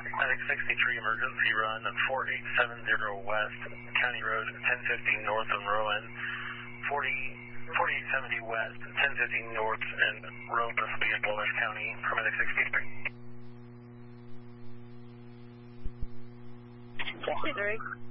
Medic 63 emergency run at 4870 West, County Road 1050 North in Rowan, 4870 West, 1050 North in Rowan, Walsh County, for Medic 63. 63.